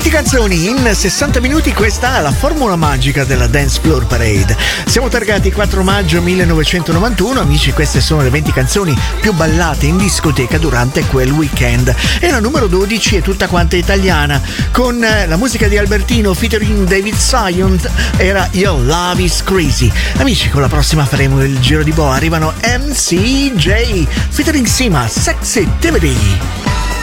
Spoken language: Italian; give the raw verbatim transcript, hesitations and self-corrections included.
venti canzoni in sessanta minuti, questa è la formula magica della Dance Floor Parade. Siamo targati quattro maggio millenovecentonovantuno, amici, queste sono le venti canzoni più ballate in discoteca durante quel weekend. E la numero dodici è tutta quanta italiana, con la musica di Albertino featuring David Sion, era Your Love is Crazy. Amici, con la prossima faremo il giro di boa, arrivano M C J featuring Sima, Sexy Activity.